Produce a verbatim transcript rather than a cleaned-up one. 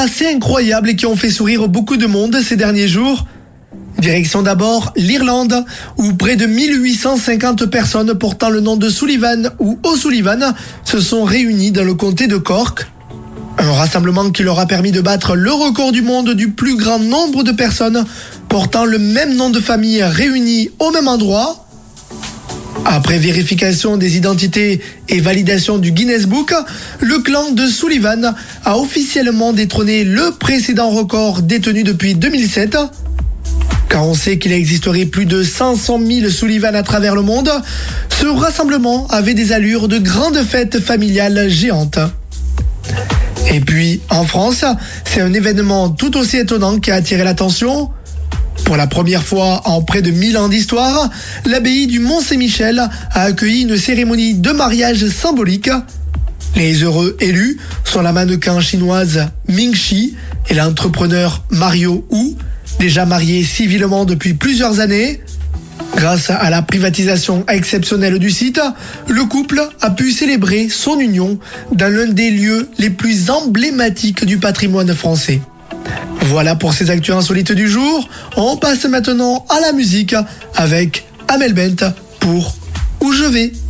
assez incroyables et qui ont fait sourire beaucoup de monde ces derniers jours. Direction d'abord l'Irlande, où près de mille huit cent cinquante personnes portant le nom de Sullivan ou O'Sullivan se sont réunies dans le comté de Cork. Un rassemblement qui leur a permis de battre le record du monde du plus grand nombre de personnes portant le même nom de famille réunies au même endroit. Après vérification des identités et validation du Guinness Book, le clan de Sullivan a officiellement détrôné le précédent record détenu depuis deux mille sept. Car on sait qu'il existerait plus de cinq cent mille Sullivan à travers le monde, ce rassemblement avait des allures de grande fête familiale géante. Et puis, en France, c'est un événement tout aussi étonnant qui a attiré l'attention. Pour la première fois en près de mille ans d'histoire, l'abbaye du Mont-Saint-Michel a accueilli une cérémonie de mariage symbolique. Les heureux élus sont la mannequin chinoise Ming Shi et l'entrepreneur Mario Hu, déjà mariés civilement depuis plusieurs années. Grâce à la privatisation exceptionnelle du site, le couple a pu célébrer son union dans l'un des lieux les plus emblématiques du patrimoine français. Voilà pour ces actus insolites du jour. On passe maintenant à la musique avec Amel Bent pour Où je vais.